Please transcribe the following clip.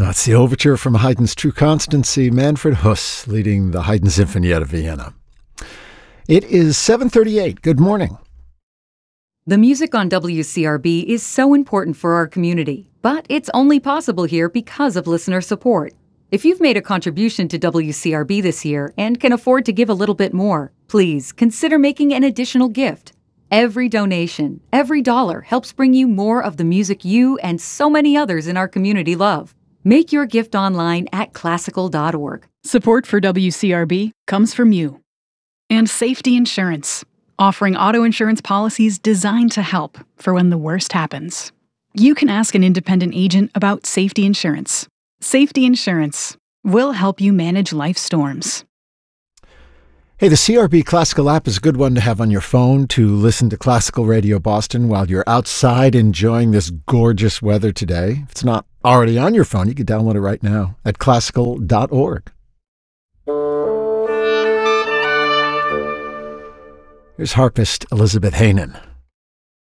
That's the overture from Haydn's True Constancy, Manfred Huss leading the Haydn Symphony out of Vienna. It is 7:38. Good morning. The music on WCRB is so important for our community, but it's only possible here because of listener support. If you've made a contribution to WCRB this year and can afford to give a little bit more, please consider making an additional gift. Every donation, every dollar helps bring you more of the music you and so many others in our community love. Make your gift online at classical.org. Support for WCRB comes from you. And Safety Insurance, offering auto insurance policies designed to help for when the worst happens. You can ask an independent agent about safety insurance. Safety Insurance will help you manage life storms. Hey, the CRB Classical app is a good one to have on your phone to listen to Classical Radio Boston while you're outside enjoying this gorgeous weather today. If it's not already on your phone, you can download it right now at classical.org. Here's harpist Elizabeth Hanen.